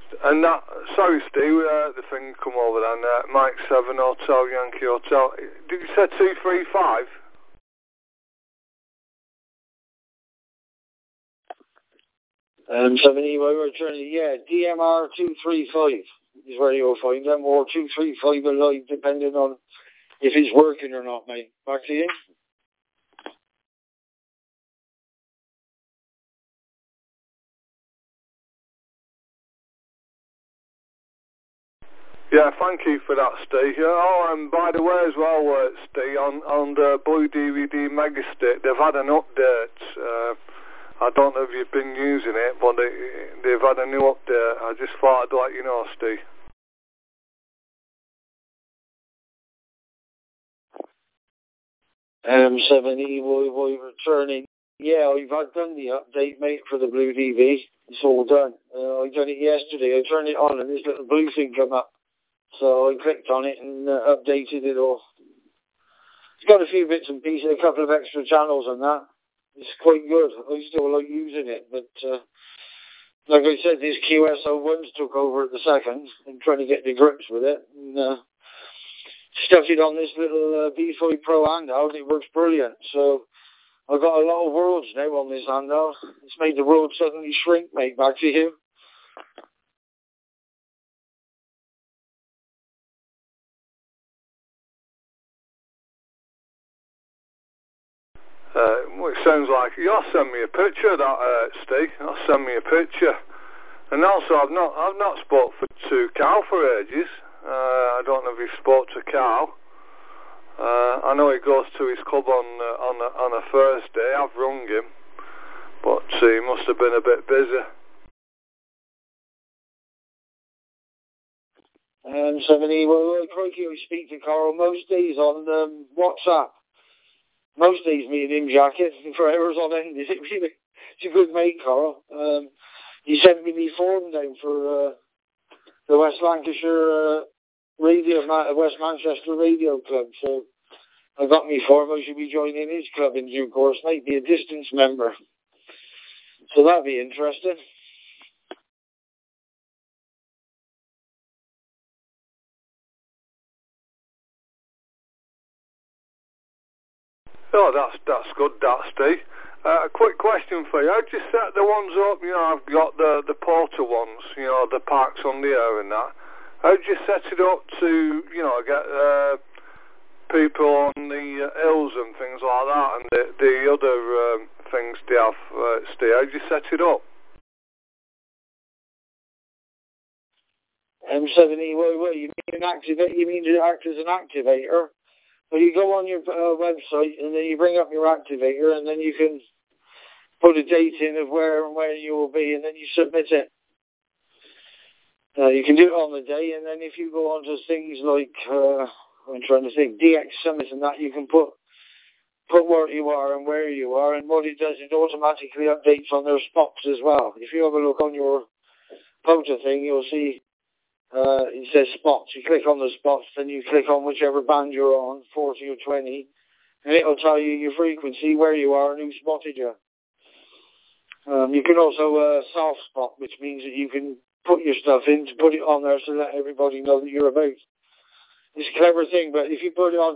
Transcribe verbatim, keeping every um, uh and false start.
And that, sorry Steve, uh, the thing come over then, uh, Mike seven Hotel, Yankee Hotel. Did you say two three five? Um, seven E Y returning, yeah, D M R two three five is where you'll find them, or two three five alive, depending on if it's working or not, mate. Back to you. Yeah, thank you for that, Steve. Yeah, oh, and by the way as well, uh, Steve, on, on the Blue D V D Megastick, they've had an update. Uh, I don't know if you've been using it, but they, they've had a new update. I just thought I'd let you know, Steve. Um, seven E Y Y returning. Yeah, I've had done the update, mate, for the Blue D V. It's all done. Uh, I done it yesterday. I turned it on and this little blue thing come up. So I clicked on it and uh, updated it all. It's got a few bits and pieces, a couple of extra channels on that. It's quite good. I still like using it, but uh, like I said, these Q S O ones took over at the second and trying to get the grips with it. And, uh, stuck it on this little uh, B five Pro handheld. It works brilliant. So I've got a lot of worlds now on this handheld. It's made the world suddenly shrink, mate. Back to you. Uh, well, it sounds like you'll send me a picture of that, uh, Steve. You'll send me a picture. And also, I've not, I've not spoke for, to Carl for ages. Uh, I don't know if you spoke to Carl. Uh, I know he goes to his club on uh, on a, on a Thursday. I've rung him, but uh, he must have been a bit busy. Um, seventy. Well, well, crikey, I speak to Carl most days on um, WhatsApp. Most days, me and him jacket for hours on end. Is it really? It's a good mate, Carl. Um, he sent me the form down for uh, the West Lancashire uh, Radio, West Manchester Radio Club. So I got me form. I should be joining his club in due course. Might be a distance member. So that'd be interesting. Oh, that's that's good, that, Steve. Uh, a quick question for you. How'd you set the ones up? You know, I've got the, the porter ones, you know, the parks on the air and that. How'd you set it up to, you know, get uh, people on the uh, hills and things like that, and the, the other um, things they have, uh, Steve? How'd you set it up? M seventy, what, what, you mean activate? You mean to act as an activator? Well, you go on your uh, website and then you bring up your activator and then you can put a date in of where and where you will be and then you submit it. Uh, you can do it on the day, and then if you go on to things like, uh, I'm trying to think, D X Summit and that, you can put put where you are and where you are, and what it does, it automatically updates on their spots as well. If you have a look on your photo thing, you'll see uh, it says spots. You click on the spots, then you click on whichever band you're on, forty or twenty, and it'll tell you your frequency, where you are, and who spotted you. Um, you can also uh, self-spot, which means that you can put your stuff in to put it on there so that everybody knows that you're about. It's a clever thing, but if you put it on